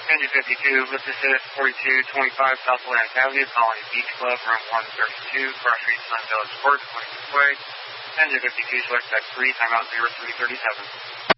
Engine 52, lift assist 4225 South Atlantic Avenue, calling Beach Club, room 132, Cross Street, Sun Village Sports, 26 way. Engine 52, select X3, timeout 0337.